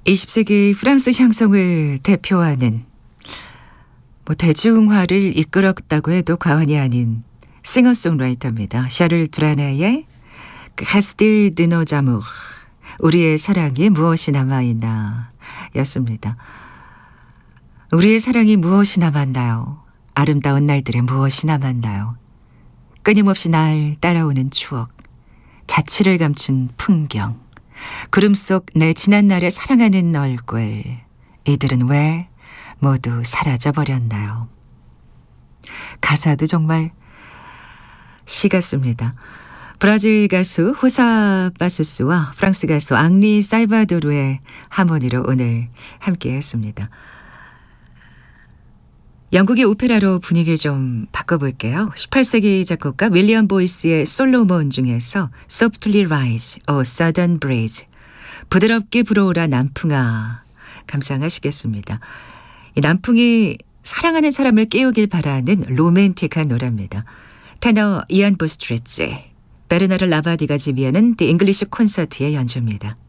20세기 프랑스 샹송을 대표하는 대중화를 이끌었다고 해도 과언이 아닌 싱어송라이터입니다. 샤를 드라네의 가스딜 드노자무 우리의 사랑이 무엇이 남아있나 였습니다. 우리의 사랑이 무엇이 남았나요? 아름다운 날들에 무엇이 남았나요? 끊임없이 날 따라오는 추억, 자취를 감춘 풍경, 구름 속 내 지난날에 사랑하는 얼굴, 이들은 왜 모두 사라져버렸나요? 가사도 정말 시 같습니다. 브라질 가수 호사 바소스와 프랑스 가수 앙리 살바도르의 하모니로 오늘 함께했습니다. 영국의 오페라로 분위기를 좀 바꿔볼게요. 18세기 작곡가 윌리엄 보이스의 솔로몬 중에서 Softly Rise, A Southern Breeze, 부드럽게 불어오라 남풍아 감상하시겠습니다. 이 남풍이 사랑하는 사람을 깨우길 바라는 로맨틱한 노래입니다. 테너 이안 보스트레치, 베르나르 라바디가 지휘하는 The English 콘서트의 연주입니다.